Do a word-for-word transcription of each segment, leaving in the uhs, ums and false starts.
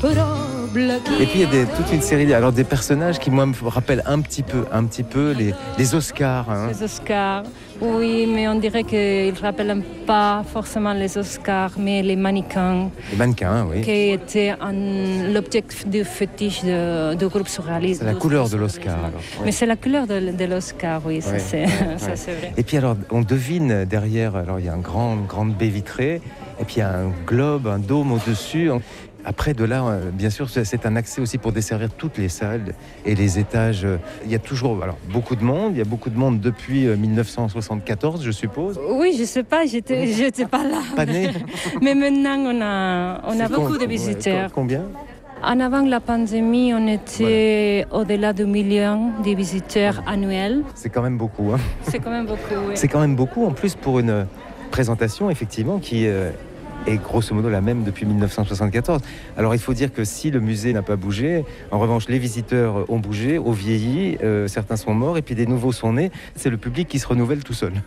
Et puis il y a des, toute une série, alors des personnages qui moi me rappellent un petit peu, un petit peu les, les Oscars. Hein. Les Oscars, oui, mais on dirait qu'ils ne rappellent pas forcément les Oscars, mais les mannequins. Les mannequins, oui. Qui étaient l'objet de fétiche de, de groupe surréaliste. C'est la couleur de l'Oscar. Alors. Mais ouais. C'est la couleur de, de l'Oscar, oui, ça, ouais, c'est, ouais, ça ouais. C'est vrai. Et puis alors, on devine derrière, alors il y a une grande, grande baie vitrée, et puis il y a un globe, un dôme au-dessus. Après, de là, bien sûr, c'est un accès aussi pour desservir toutes les salles et les étages. Il y a toujours alors, beaucoup de monde. Il y a beaucoup de monde depuis dix-neuf cent soixante-quatorze, je suppose. Oui, je ne sais pas, j'étais, j'étais pas là. Pas né. Mais maintenant, on a, on a beaucoup de visiteurs. Ouais, combien ? En avant la pandémie, on était voilà. Au-delà de millions de visiteurs annuels. C'est quand même beaucoup. Hein. C'est quand même beaucoup, oui. C'est quand même beaucoup, en plus, pour une présentation, effectivement, qui... Euh, est grosso modo la même depuis dix-neuf cent soixante-quatorze. Alors il faut dire que si le musée n'a pas bougé, en revanche les visiteurs ont bougé, ont vieilli, euh, certains sont morts et puis des nouveaux sont nés. C'est le public qui se renouvelle tout seul.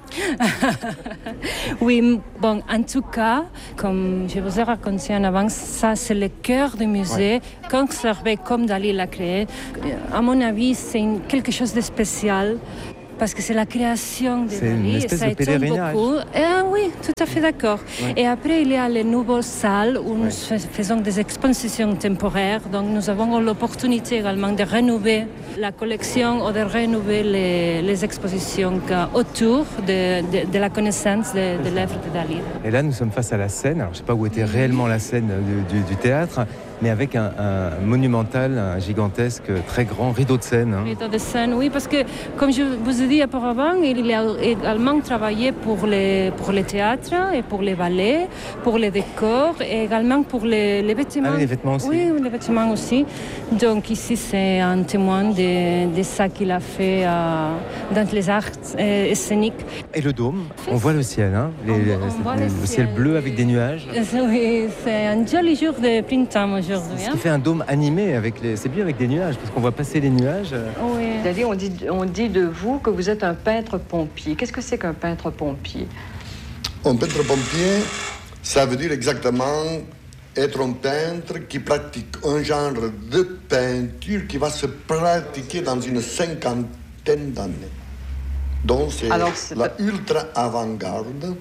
Oui, bon, en tout cas, comme je vous ai raconté en avant, ça c'est le cœur du musée, ouais. Conservé comme Dali l'a créé. À mon avis, c'est une, quelque chose de spécial. Parce que c'est la création de c'est Dali, une espèce ça de pèlerinage. Beaucoup. Et, oui, tout à fait d'accord. Ouais. Et après, il y a les nouvelles salles où nous ouais. faisons des expositions temporaires. Donc, nous avons l'opportunité également de rénover la collection ou de rénover les, les expositions autour de, de, de la connaissance de, de l'œuvre de Dali. Et là, nous sommes face à la scène. Alors, je ne sais pas où était réellement la scène du, du, du théâtre, mais avec un, un monumental, un gigantesque, très grand rideau de scène. Hein. Rideau de scène, oui, parce que, comme je vous ai dit auparavant, il a également travaillé pour les, pour les théâtres et pour les ballets, pour les décors et également pour les, les vêtements. Ah oui, les vêtements aussi. Oui, les vêtements aussi. Donc ici, c'est un témoin de, de ça qu'il a fait euh, dans les arts euh, scéniques. Et le dôme, on voit le ciel, hein, les, on, on voit le, le ciel bleu avec des nuages. Oui, c'est un joli jour de printemps aujourd'hui. Ce qui fait un dôme animé, avec les... c'est bien avec des nuages, parce qu'on voit passer les nuages. Oui. C'est-à-dire, on dit, on dit de vous que vous êtes un peintre-pompier. Qu'est-ce que c'est qu'un peintre-pompier ? Un peintre-pompier, ça veut dire exactement être un peintre qui pratique un genre de peinture qui va se pratiquer dans une cinquantaine d'années. Donc, c'est, Alors, c'est la ultra-avant-garde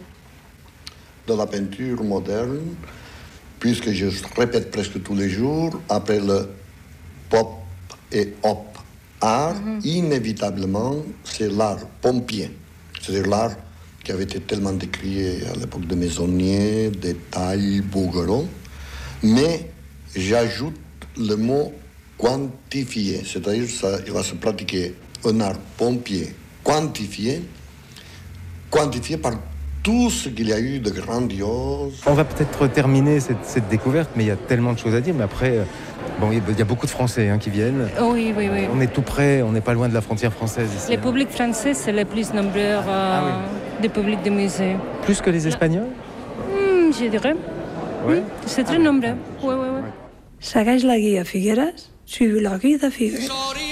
de la peinture moderne, puisque je répète presque tous les jours, après le pop et hop art, mm-hmm. inévitablement, c'est l'art pompier. C'est-à-dire l'art qui avait été tellement décrié à l'époque de Maisonnier, Détail, Bouguereau. Mais j'ajoute le mot quantifié, c'est-à-dire ça, il va se pratiquer un art pompier quantifié, quantifié par tout ce qu'il y a eu de grandiose. On va peut-être terminer cette, cette découverte, mais il y a tellement de choses à dire. Mais après, bon, il y a beaucoup de Français hein, qui viennent. Oui, oui, oui. On est tout près, on n'est pas loin de la frontière française ici. Les publics français, c'est le plus nombreux euh, ah, oui. des publics de musée. Plus que les Espagnols mmh, Je dirais. Ouais. Oui, c'est très ah, nombreux. Oui, oui, oui. Segueix la guia Figueres, suivi la guia de Figueres.